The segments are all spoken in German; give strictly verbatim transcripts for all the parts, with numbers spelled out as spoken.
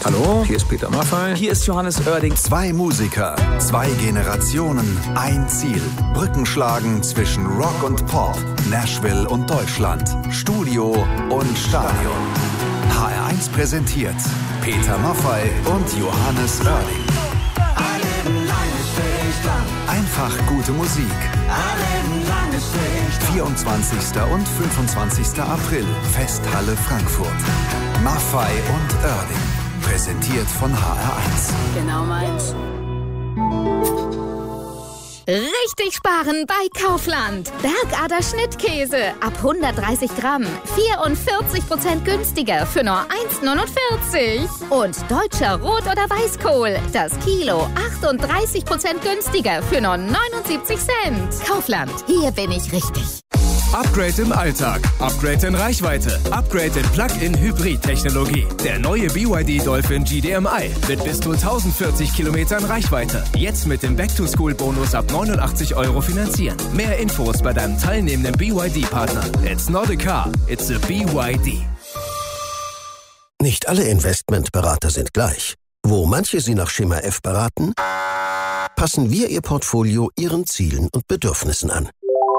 Hallo, hier ist Peter Maffay. Hier ist Johannes Oerding. Zwei Musiker, zwei Generationen, ein Ziel. Brücken schlagen zwischen Rock und Pop, Nashville und Deutschland, Studio und Stadion. H R eins präsentiert Peter Maffay und Johannes Oerding. Einfach gute Musik. vierundzwanzigster und fünfundzwanzigster April, Festhalle Frankfurt. Maffay und Oerding. Präsentiert von H R eins. Genau meins. Richtig sparen bei Kaufland. Bergader Schnittkäse ab hundertdreißig Gramm. vierundvierzig Prozent günstiger für nur eins neunundvierzig. Und deutscher Rot- oder Weißkohl. Das Kilo achtunddreißig Prozent günstiger für nur neunundsiebzig Cent. Kaufland, hier bin ich richtig. Upgrade im Alltag, Upgrade in Reichweite, Upgrade in Plug-in-Hybrid-Technologie. Der neue B Y D Dolphin G D M I mit bis zu tausendvierzig Kilometern Reichweite. Jetzt mit dem Back-to-School-Bonus ab neunundachtzig Euro finanzieren. Mehr Infos bei deinem teilnehmenden B Y D-Partner. It's not a car, it's a B Y D. Nicht alle Investmentberater sind gleich. Wo manche Sie nach Schema F beraten, passen wir Ihr Portfolio Ihren Zielen und Bedürfnissen an.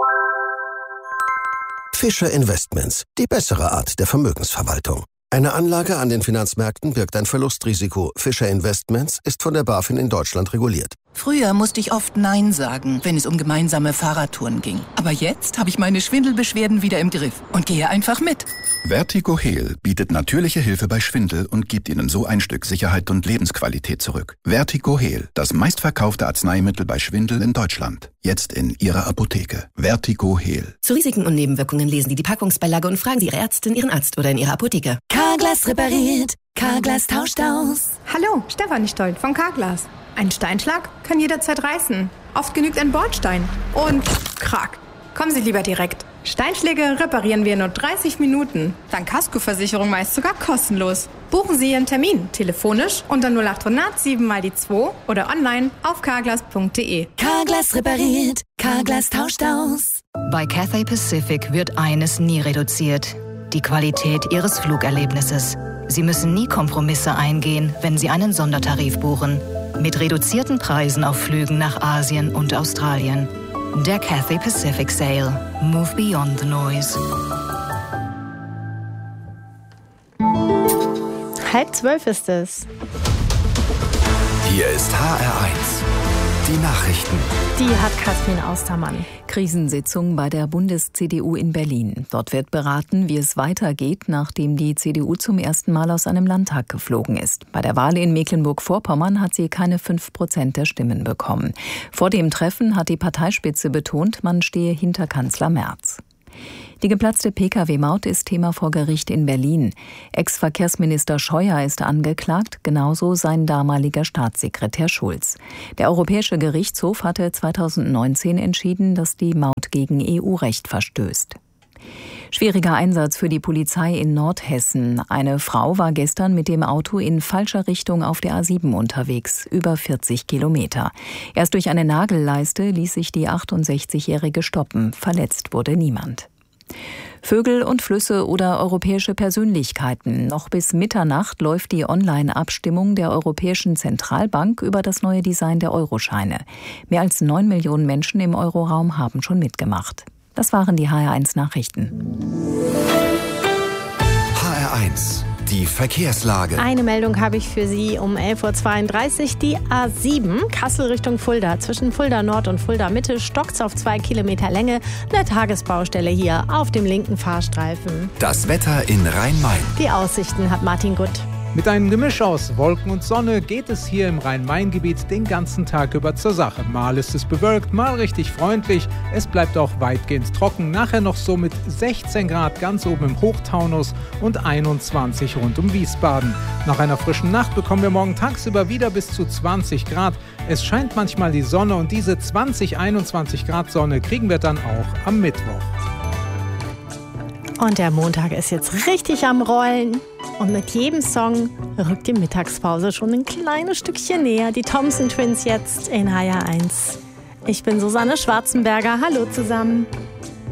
Fischer Investments, die bessere Art der Vermögensverwaltung. Eine Anlage an den Finanzmärkten birgt ein Verlustrisiko. Fischer Investments ist von der BaFin in Deutschland reguliert. Früher musste ich oft Nein sagen, wenn es um gemeinsame Fahrradtouren ging. Aber jetzt habe ich meine Schwindelbeschwerden wieder im Griff und gehe einfach mit. Vertigo Heal bietet natürliche Hilfe bei Schwindel und gibt Ihnen so ein Stück Sicherheit und Lebensqualität zurück. Vertigo Heal, das meistverkaufte Arzneimittel bei Schwindel in Deutschland. Jetzt in Ihrer Apotheke. Vertigo Heal. Zu Risiken und Nebenwirkungen lesen Sie die Packungsbeilage und fragen Sie Ihre Ärztin, Ihren Arzt oder in Ihrer Apotheke. Carglass repariert. Carglass tauscht aus. Hallo, Stefanie Stoll von Carglass. Ein Steinschlag kann jederzeit reißen. Oft genügt ein Bordstein. Und krack. Kommen Sie lieber direkt. Steinschläge reparieren wir in nur dreißig Minuten. Dank Kaskoversicherung meist sogar kostenlos. Buchen Sie Ihren Termin telefonisch unter null acht hundert sieben mal die zwei oder online auf carglass punkt de. Carglass repariert. Carglass tauscht aus. Bei Cathay Pacific wird eines nie reduziert: die Qualität Ihres Flugerlebnisses. Sie müssen nie Kompromisse eingehen, wenn Sie einen Sondertarif buchen. Mit reduzierten Preisen auf Flügen nach Asien und Australien. Der Cathay Pacific Sale. Move beyond the noise. Halb zwölf ist es. Hier ist H R eins. Die Nachrichten. Die hat Katrin Austermann. Krisensitzung bei der Bundes-C D U in Berlin. Dort wird beraten, wie es weitergeht, nachdem die C D U zum ersten Mal aus einem Landtag geflogen ist. Bei der Wahl in Mecklenburg-Vorpommern hat sie keine fünf Prozent der Stimmen bekommen. Vor dem Treffen hat die Parteispitze betont, man stehe hinter Kanzler Merz. Die geplatzte P K W-Maut ist Thema vor Gericht in Berlin. Ex-Verkehrsminister Scheuer ist angeklagt, genauso sein damaliger Staatssekretär Schulz. Der Europäische Gerichtshof hatte zweitausendneunzehn entschieden, dass die Maut gegen E U-Recht verstößt. Schwieriger Einsatz für die Polizei in Nordhessen. Eine Frau war gestern mit dem Auto in falscher Richtung auf der A sieben unterwegs, über vierzig Kilometer. Erst durch eine Nagelleiste ließ sich die achtundsechzigjährige stoppen. Verletzt wurde niemand. Vögel und Flüsse oder europäische Persönlichkeiten. Noch bis Mitternacht läuft die Online-Abstimmung der Europäischen Zentralbank über das neue Design der Euroscheine. Mehr als neun Millionen Menschen im Euroraum haben schon mitgemacht. Das waren die H R eins Nachrichten. H R eins. Die Verkehrslage. Eine Meldung habe ich für Sie um elf Uhr zweiunddreißig. Die A sieben, Kassel Richtung Fulda. Zwischen Fulda Nord und Fulda Mitte stockt's auf zwei Kilometer Länge. Eine Tagesbaustelle hier auf dem linken Fahrstreifen. Das Wetter in Rhein-Main. Die Aussichten hat Martin Gutt. Mit einem Gemisch aus Wolken und Sonne geht es hier im Rhein-Main-Gebiet den ganzen Tag über zur Sache. Mal ist es bewölkt, mal richtig freundlich. Es bleibt auch weitgehend trocken. Nachher noch so mit sechzehn Grad ganz oben im Hochtaunus und einundzwanzig rund um Wiesbaden. Nach einer frischen Nacht bekommen wir morgen tagsüber wieder bis zu zwanzig Grad. Es scheint manchmal die Sonne und diese zwanzig, einundzwanzig Grad Sonne kriegen wir dann auch am Mittwoch. Und der Montag ist jetzt richtig am Rollen. Und mit jedem Song rückt die Mittagspause schon ein kleines Stückchen näher. Die Thompson Twins jetzt in H R eins. Ich bin Susanne Schwarzenberger. Hallo zusammen.